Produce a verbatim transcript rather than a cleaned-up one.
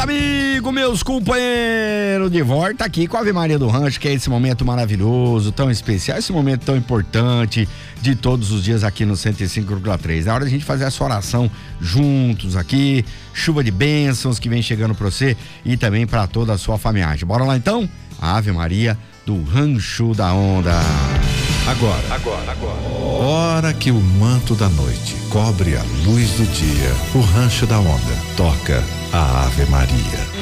amigos, meus companheiros, de volta aqui com a Ave Maria do Rancho, que é esse momento maravilhoso, tão especial, esse momento tão importante de todos os dias aqui no cento e cinco vírgula três. É hora da gente fazer essa oração juntos aqui, chuva de bênçãos que vem chegando pra você e também pra toda a sua família. Bora lá então? A Ave Maria do Rancho da Onda. Agora, agora, agora. Hora que o manto da noite cobre a luz do dia. O Rancho da Onda toca a Ave Maria.